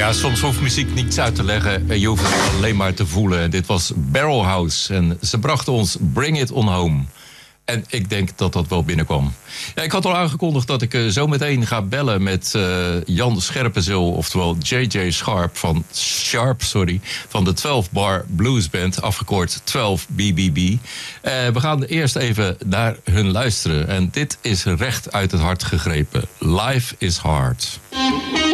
Ja, soms hoeft muziek niets uit te leggen. Je hoeft het alleen maar te voelen. En dit was Barrelhouse. En ze brachten ons Bring It On Home. En ik denk dat dat wel binnenkwam. Ja, ik had al aangekondigd dat ik zo meteen ga bellen met Jan Scherpenzeel, oftewel JJ Sharp van de 12 Bar Blues Band, afgekort 12 BBB. We gaan eerst even naar hun luisteren. En dit is recht uit het hart gegrepen. Life is Hard.